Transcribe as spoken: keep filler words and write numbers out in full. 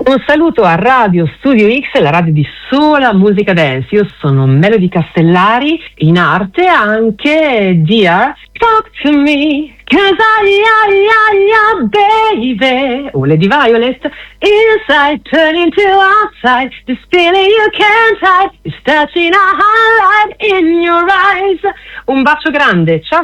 Un saluto a Radio Studio X, la radio di sola musica dance. Io sono Melody Castellari, in arte anche Dear Talk to Me, cause I, I, I, I, baby. O Lady Violet, inside turning to outside, this feeling you can't hide is touching a highlight in your eyes. Un bacio grande, ciao.